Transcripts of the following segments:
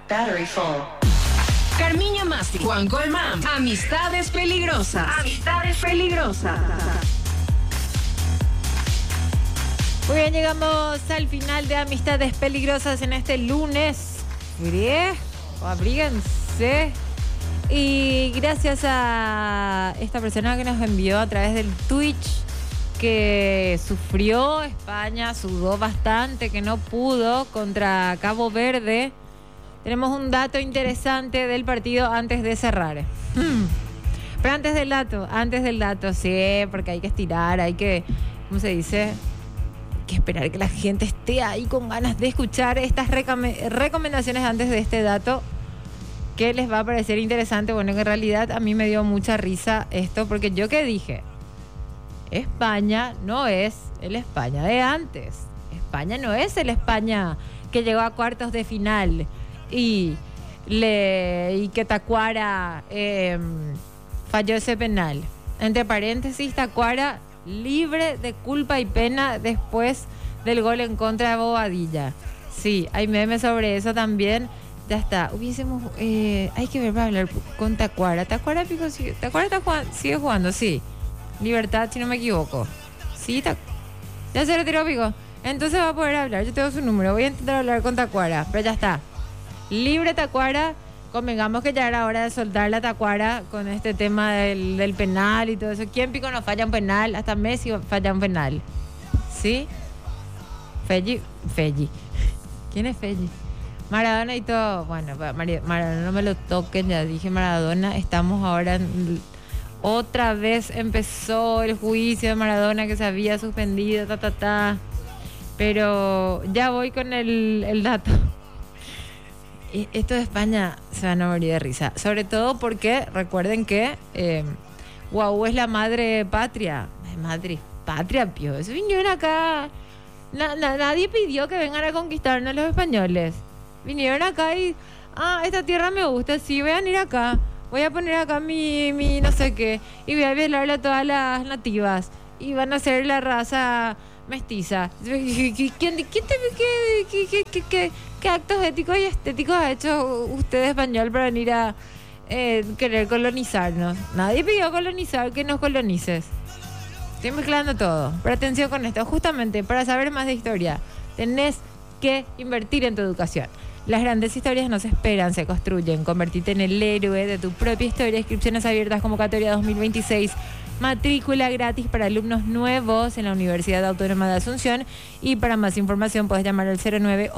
Battery full. Carmiña Masti, Juan Colmán. Amistades peligrosas. Amistades peligrosas. Muy bien, llegamos al final de Amistades Peligrosas en este lunes. Abríguense. Y gracias a esta persona que nos envió a través del Twitch, que sufrió España, sudó bastante, que no pudo contra Cabo Verde. Tenemos un dato interesante del partido antes de cerrar. Pero antes del dato, sí, porque hay que estirar, hay que, ¿cómo se dice? Hay que esperar que la gente esté ahí con ganas de escuchar estas recomendaciones antes de este dato, que les va a parecer interesante. Bueno, que en realidad a mí me dio mucha risa esto, porque yo que dije, España no es el España de antes. España no es el España que llegó a cuartos de final y que Tacuara falló ese penal. Entre paréntesis, Tacuara libre de culpa y pena después del gol en contra de Bobadilla. Sí, hay memes sobre eso también. Ya está, hay que ver para hablar con Tacuara. Tacuara sigue jugando, sí. Libertad, si no me equivoco. Sí, ya se retiró Pico. Entonces va a poder hablar. Yo tengo su número. Voy a intentar hablar con Tacuara. Pero ya está. Libre Tacuara. Convengamos que ya era hora de soltar la Tacuara con este tema del penal y todo eso. ¿Quién Pico no falla un penal? Hasta Messi falla un penal. ¿Sí? Felli. ¿Quién es Felli? Maradona y todo. Bueno, Maradona no me lo toquen. Ya dije Maradona. Estamos ahora otra vez empezó el juicio de Maradona, que se había suspendido, Pero ya voy con el dato. Esto de España se van a morir de risa. Sobre todo porque recuerden que Guau es la madre patria. Madre patria, pío. Eso vinieron acá. Nadie pidió que vengan a conquistarnos los españoles. Vinieron acá y... esta tierra me gusta, sí, voy a venir acá. Voy a poner acá mi no sé qué. Y voy a violarle a todas las nativas. Y van a ser la raza mestiza. ¿Qué actos éticos y estéticos ha hecho usted español para venir a querer colonizarnos? Nadie pidió colonizar, que nos colonices. Estoy mezclando todo. Pero atención con esto. Justamente para saber más de historia, tenés que invertir en tu educación. Las grandes historias no se esperan, se construyen. Convertite en el héroe de tu propia historia. Inscripciones abiertas, convocatoria 2026. Matrícula gratis para alumnos nuevos en la Universidad Autónoma de Asunción. Y para más información puedes llamar al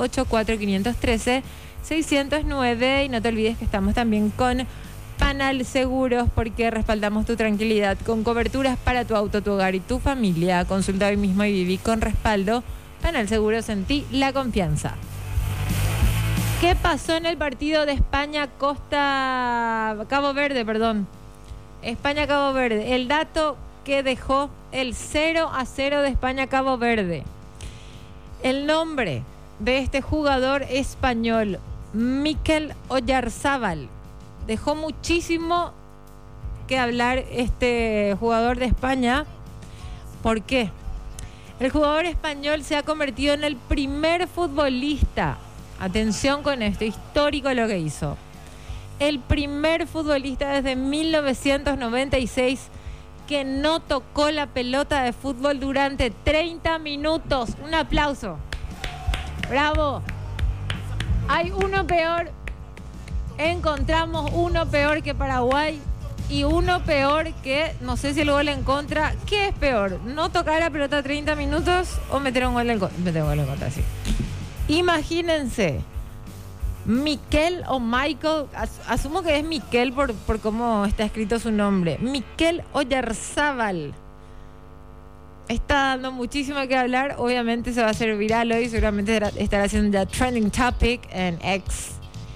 0984-513-609. Y no te olvides que estamos también con Panal Seguros, porque respaldamos tu tranquilidad con coberturas para tu auto, tu hogar y tu familia. Consulta hoy mismo y viví con respaldo. Panal Seguros, en ti la confianza. ¿Qué pasó en el partido de Cabo Verde? España-Cabo Verde. El dato que dejó el 0-0 de España-Cabo Verde. El nombre de este jugador español, Mikel Oyarzábal. Dejó muchísimo que hablar este jugador de España. ¿Por qué? El jugador español se ha convertido en el primer futbolista, atención con esto, histórico lo que hizo, el primer futbolista desde 1996 que no tocó la pelota de fútbol durante 30 minutos. Un aplauso. ¡Bravo! Hay uno peor. Encontramos uno peor que Paraguay y uno peor que, no sé si el gol en contra. ¿Qué es peor? ¿No tocar la pelota 30 minutos o meter un gol en contra? Meter un gol en contra, sí. Imagínense, Mikel o Michael, asumo que es Mikel por cómo está escrito su nombre, Mikel Oyarzábal. Está dando muchísimo que hablar, obviamente se va a hacer viral hoy, seguramente estará haciendo ya trending topic en X.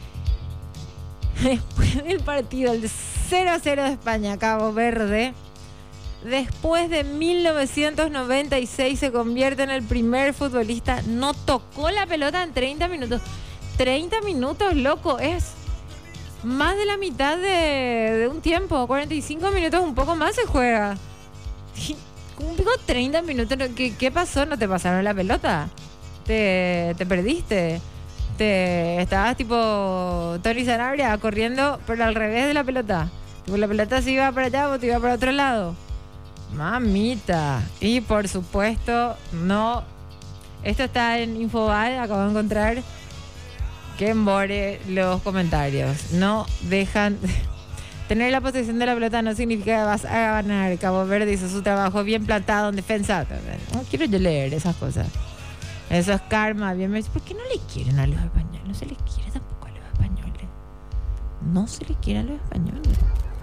Después del partido, el 0-0 de España, Cabo Verde, después de 1996 se convierte en el primer futbolista. No tocó la pelota en 30 minutos. 30 minutos, loco, es más de la mitad de un tiempo. 45 minutos, un poco más se juega. Un pico 30 minutos. ¿Qué pasó? ¿No te pasaron la pelota? ¿Te perdiste? Estabas tipo Tony Sanabria corriendo, pero al revés de la pelota. Tipo, la pelota se iba para allá, vos te iba para otro lado. Mamita. Y por supuesto, no. Esto está en Infobae, acabo de encontrar. Que embore los comentarios. No dejan. Tener la posesión de la pelota no significa que vas a ganar. Cabo Verde hizo su trabajo bien plantado en defensa. No quiero yo leer esas cosas. Eso es karma. Bien, ¿por qué no le quieren a los españoles? No se les quiere tampoco a los españoles. No se les quiere a los españoles.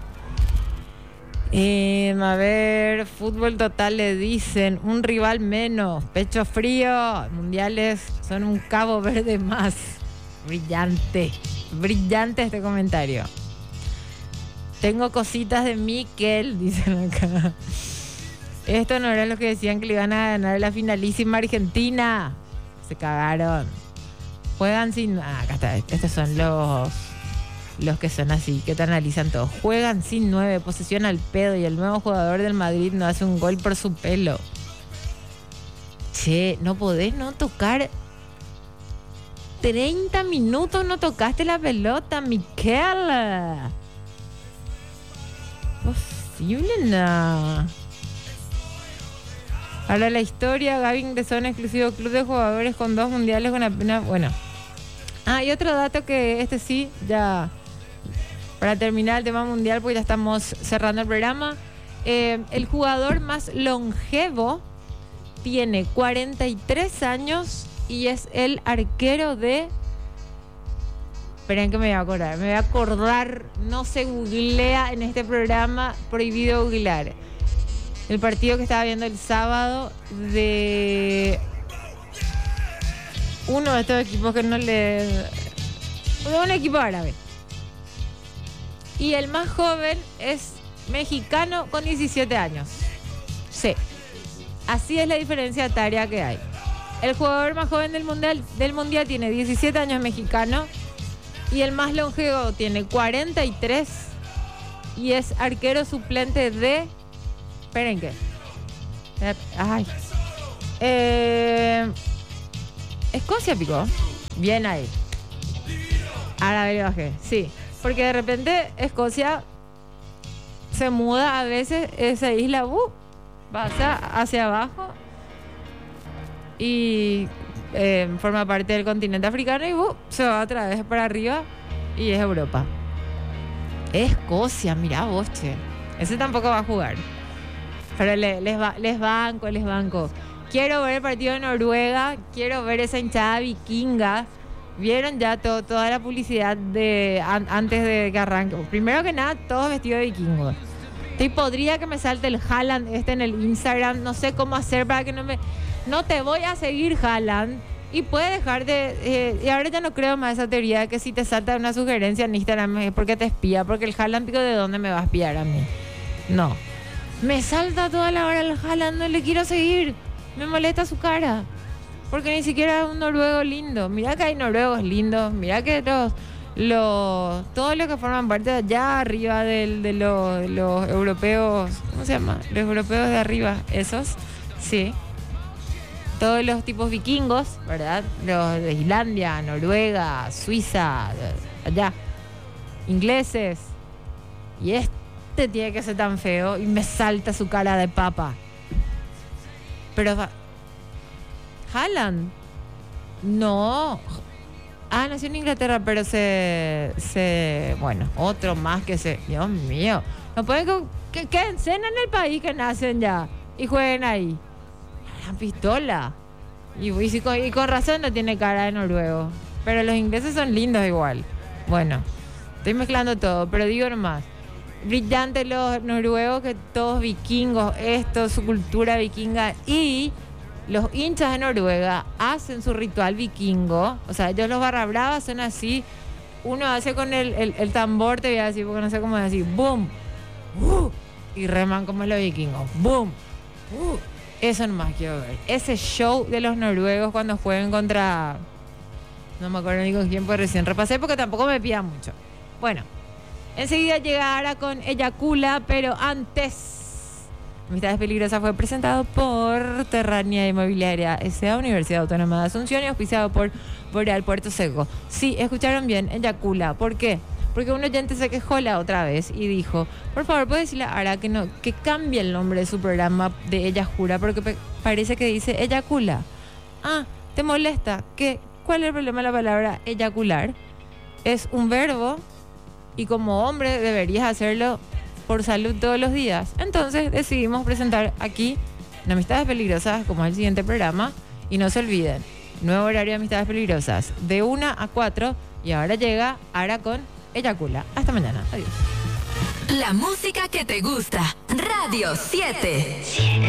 A ver, fútbol total le dicen. Un rival menos. Pecho frío. Mundiales son un Cabo Verde más. Brillante. Brillante este comentario. Tengo cositas de Miquel, dicen acá. Esto no era lo que decían que le iban a ganar la finalísima Argentina. Se cagaron. Juegan sin... acá está. Estos son los que son así, que te analizan todo. Juegan sin 9, posesión al pedo, y el nuevo jugador del Madrid no hace un gol por su pelo. Che, no podés no tocar... 30 minutos no tocaste la pelota, Miquel. Posible nada. Para la historia, Gaby ingresó en exclusivo club de jugadores con 2 mundiales con apenas... Bueno. Y otro dato que sí, ya... Para terminar el tema mundial, pues ya estamos cerrando el programa. El jugador más longevo tiene 43 años y es el arquero de... Esperen que me voy a acordar. Me voy a acordar. No se googlea en este programa. Prohibido googlear. El partido que estaba viendo el sábado de uno de estos equipos que no le... De un equipo árabe. Y el más joven es mexicano con 17 años. Sí. Así es la diferencia etaria que hay. El jugador más joven del mundial tiene 17 años, mexicano. Y el más longevo tiene 43. Y es arquero suplente de... Esperen que... Ay. Escocia picó. Bien ahí. Ahora le bajé. Sí. Porque de repente Escocia se muda a veces esa isla. Pasa hacia abajo. Y forma parte del continente africano. Y se va otra vez para arriba. Y es Europa. Escocia, mirá vos, che. Ese tampoco va a jugar. Pero les banco. Quiero ver el partido de Noruega. Quiero ver esa hinchada vikinga. Vieron ya toda la publicidad de antes de que arranque. Primero que nada, todos vestidos de vikingos. Podría que me salte el Haaland en el Instagram. No sé cómo hacer para que no te voy a seguir, Haaland. Y puede dejar de... y ahora ya no creo más esa teoría de que si te salta una sugerencia en Instagram es porque te espía. Porque el Haaland, pico, ¿de dónde me va a espiar a mí? No. Me salta toda la hora el Haaland, no le quiero seguir. Me molesta su cara. Porque ni siquiera es un noruego lindo. Mirá que hay noruegos lindos. Mirá que todos los que forman parte de allá arriba de los europeos. ¿Cómo se llama? Los europeos de arriba. Esos. Sí. Todos los tipos vikingos, ¿verdad? Los de Islandia, Noruega, Suiza, allá. Ingleses. Y tiene que ser tan feo. Y me salta su cara de papa. Pero... Haaland. No. Nació en Inglaterra, pero bueno, otro más que Dios mío. No pueden que cenen en el país que nacen ya y jueguen ahí. La pistola. Y con razón no tiene cara de noruego. Pero los ingleses son lindos igual. Bueno, estoy mezclando todo, pero digo nomás. Brillantes los noruegos, que todos vikingos, su cultura vikinga. Y los hinchas de Noruega hacen su ritual vikingo. O sea, ellos los barra bravas son así. Uno hace con el tambor, te voy a decir, porque no sé cómo decir. ¡Boom! Y reman como los vikingos. ¡Boom! Eso nomás quiero ver. Ese show de los noruegos cuando jueguen contra... No me acuerdo ni con quién, pues recién repasé, porque tampoco me pida mucho. Bueno, enseguida llegará con Eyacula, pero antes... Amistades Peligrosas fue presentado por Terrania Inmobiliaria S.A. Universidad Autónoma de Asunción y auspiciado por Boreal Puerto Seco. Sí, escucharon bien, eyacula. ¿Por qué? Porque un oyente se quejó la otra vez y dijo, por favor, ¿puede decirle a Ara que cambie el nombre de su programa de Ella Jura? Porque parece que dice eyacula. Ah, ¿te molesta? ¿Cuál es el problema de la palabra eyacular? Es un verbo y como hombre deberías hacerlo por salud todos los días. Entonces decidimos presentar aquí en Amistades Peligrosas, como es el siguiente programa. Y no se olviden, nuevo horario de Amistades Peligrosas, de 1 a 4. Y ahora llega Ara con Eyacula. Hasta mañana. Adiós. La música que te gusta. Radio 7.